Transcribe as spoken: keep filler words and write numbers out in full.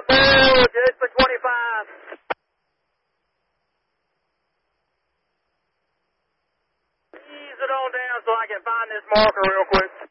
out there, good for twenty-five. Ease it on down so I can find this marker real quick.